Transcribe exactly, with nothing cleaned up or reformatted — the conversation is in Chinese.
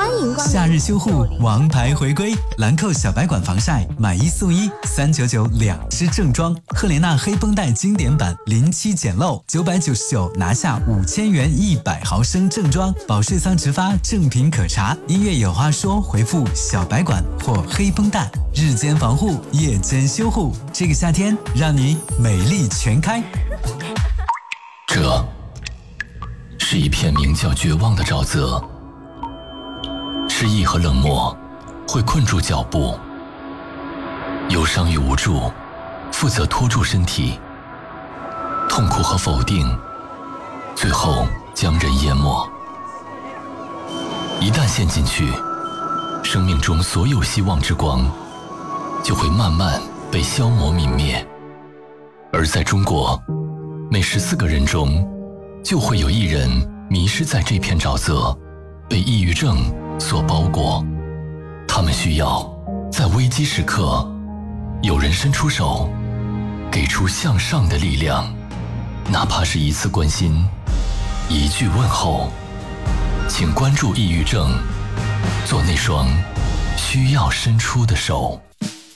迎光临。 夏日修护王牌回归，兰蔻小白管防晒买一送一，三九九两支正装。赫莲娜黑绷带经典版零七简陋，九百九十九拿下五千元一百毫升正装。保税仓直发，正品可查。音乐有话说，回复小白管或黑绷带，日间防护，夜间修护。这个夏天，让你美丽全开。 这是一片名叫绝望的沼泽，失意和冷漠会困住脚步，忧伤与无助负责拖住身体，痛苦和否定最后将人淹没。一旦陷进去，生命中所有希望之光就会慢慢被消磨泯灭。而在中国，每十四个人中就会有一人迷失在这片沼泽，被抑郁症所包裹。他们需要在危机时刻有人伸出手，给出向上的力量，哪怕是一次关心，一句问候。请关注抑郁症，做那双需要伸出的手。